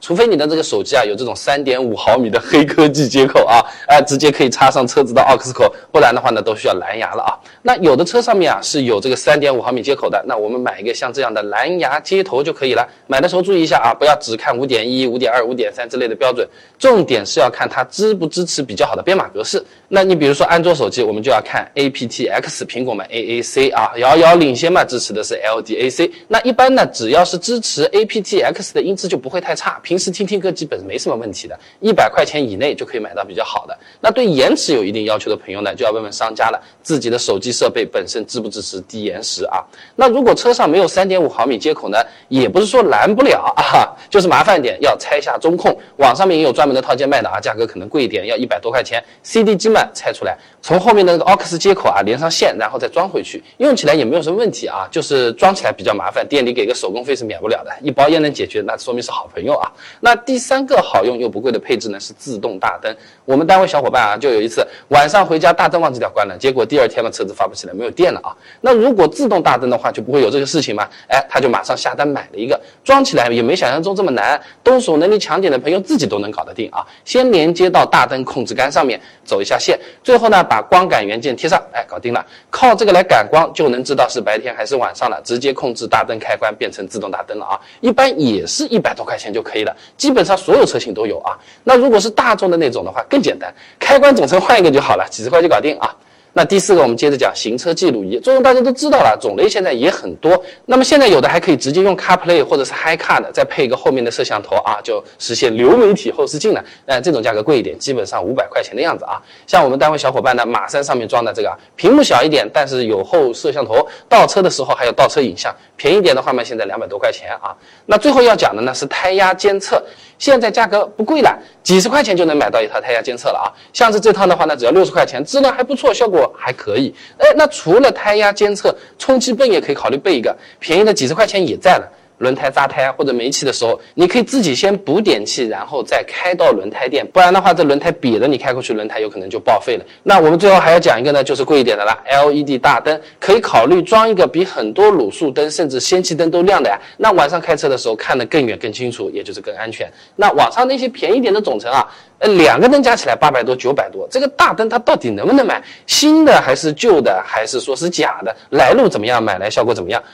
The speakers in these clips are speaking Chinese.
除非你的这个手机啊有这种 3.5 毫米的黑科技接口啊，直接可以插上车子的 aux 口，不然的话呢都需要蓝牙了啊。那有的车上面啊是有这个 3.5 毫米接口的，那我们买一个像这样的蓝牙接头就可以了。买的时候注意一下啊，不要只看 5.1、5.2、5.3 之类的标准，重点是要看它支不支持比较好的编码格式。那你比如说安卓手机，我们就要看 aptX， 苹果嘛 AAC 啊，遥遥领先嘛，支持的是 LDAC。那一般呢，只要是支持 aptX 的音质就不会太差，平时听听歌基本没什么问题的，100块钱以内就可以买到比较好的。那对延迟有一定要求的朋友呢，就要问问商家了，自己的手机设备本身支不支持低延时啊？那如果车上没有 3.5 毫米接口呢，也不是说拦不了啊，就是麻烦点，要拆下中控，网上面也有专门的套件卖的啊，价格可能贵一点，要100多块钱。CD 机嘛拆出来，从后面的那个 aux 接口啊连上线，然后再装回去，用起来也没有什么问题啊，就是装起来比较麻烦，店里给个手工费是免不了的，一包烟能解决，那说明是好朋友啊。那第三个好用又不贵的配置呢是自动大灯。我们单位小伙伴啊就有一次晚上回家大灯忘记掉关了，结果第二天嘛车子发不起来，没有电了啊。那如果自动大灯的话就不会有这个事情嘛，他就马上下单买了一个，装起来也没想象中这么难，动手能力强点的朋友自己都能搞得定啊。先连接到大灯控制杆上面走一下线，最后呢把光感元件贴上，搞定了。靠这个来感光就能知道是白天还是晚上了，直接控制大灯开关变成自动大灯了啊。一般也是100多块钱就可以了，基本上所有车型都有啊。那如果是大众的那种的话更简单，开关总成换一个就好了，几十块就搞定啊。那第四个我们接着讲行车记录仪，作用大家都知道了，种类现在也很多。那么现在有的还可以直接用 CarPlay 或者是 HiCar 的，再配一个后面的摄像头啊，就实现流媒体后视镜了。这种价格贵一点，基本上500块钱的样子啊。像我们单位小伙伴呢，马3上面装的这个屏幕小一点，但是有后摄像头，倒车的时候还有倒车影像。便宜点的话嘛，现在200多块钱啊。那最后要讲的呢是胎压监测，现在价格不贵了，几十块钱就能买到一套胎压监测了啊。像是这套的话呢，只要60块钱，质量还不错，效果还可以。那除了胎压监测，充气泵也可以考虑备一个，便宜的几十块钱也在了。轮胎扎胎或者没气的时候，你可以自己先补点气，然后再开到轮胎店，不然的话这轮胎瘪的你开过去，轮胎有可能就报废了。那我们最后还要讲一个呢，就是贵一点的啦， LED 大灯，可以考虑装一个比很多卤素灯甚至氙气灯都亮的呀。那晚上开车的时候看得更远更清楚，也就是更安全。那网上那些便宜点的总成啊，2个灯加起来800多900多，这个大灯它到底能不能买？新的还是旧的，还是说是假的？来路怎么样？买来效果怎么样？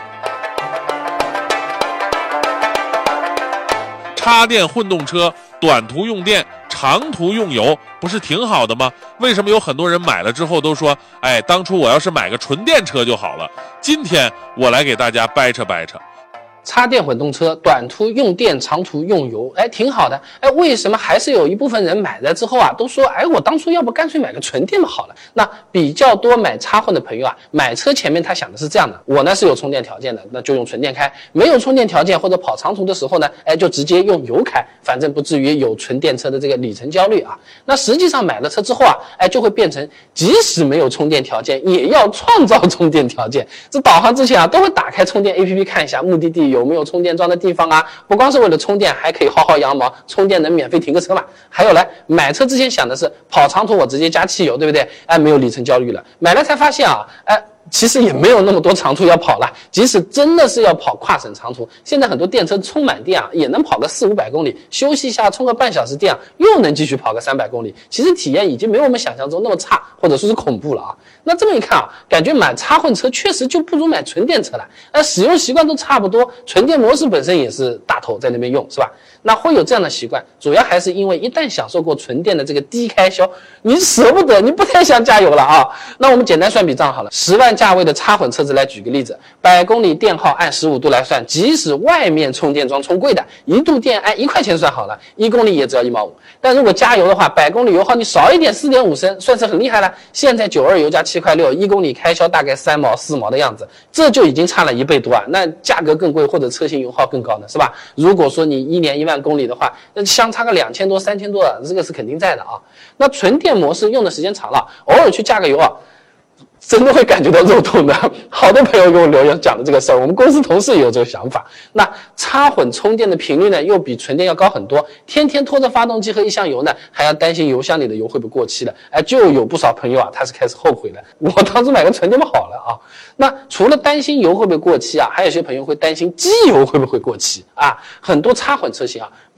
插电混动车短途用电，长途用油，不是挺好的吗？为什么有很多人买了之后都说，当初我要是买个纯电车就好了？今天我来给大家掰扯掰扯。 插电混动车短途用电，长途用油，挺好的。为什么还是有一部分人买了之后啊，都说我当初要不干脆买个纯电的好了？那比较多买插混的朋友啊，买车前面他想的是这样的，我呢是有充电条件的，那就用纯电开；没有充电条件或者跑长途的时候呢，就直接用油开，反正不至于有纯电车的这个里程焦虑啊。那实际上买了车之后啊，就会变成即使没有充电条件，也要创造充电条件。这导航之前啊，都会打开充电 APP 看一下目的地有没有充电桩的地方啊，不光是为了充电，还可以薅薅羊毛，充电能免费停个车嘛。还有来买车之前想的是跑长途我直接加汽油，对不对？没有里程焦虑了。买了才发现啊，其实也没有那么多长途要跑了，即使真的是要跑跨省长途，现在很多电车充满电啊，也能跑个400-500公里，休息一下充个半小时电又能继续跑个300公里。其实体验已经没有我们想象中那么差，或者说是恐怖了啊。那这么一看啊，感觉买插混车确实就不如买纯电车了。使用习惯都差不多，纯电模式本身也是大头在那边用，是吧？那会有这样的习惯，主要还是因为一旦享受过纯电的这个低开销，你舍不得，你不太想加油了啊。那我们简单算笔账好了，10万价位的插混车子来举个例子，100公里电耗按15度来算，即使外面充电桩充贵的，1度电按1块钱算好了，1公里也只要1毛5。但如果加油的话，100公里油耗你少一点4.5升，算是很厉害了。现在92油加7块6，1公里开销大概3毛4毛的样子，这就已经差了1倍多啊。那价格更贵或者车型油耗更高呢，是吧？如果说你1年1万公里的话，那相差个2000多3000多的，这个是肯定在的啊。那纯电模式用的时间长了，偶尔去加个油啊，真的会感觉到肉痛的。好多朋友给我留言讲的这个事儿，我们公司同事也有这个想法。那插混充电的频率呢，又比纯电要高很多，天天拖着发动机和一箱油呢，还要担心油箱里的油会不会过期了。就有不少朋友啊，他是开始后悔了，我当初买个纯电不好了啊。那除了担心油会不会过期啊，还有些朋友会担心机油会不会过期啊。很多插混车型啊，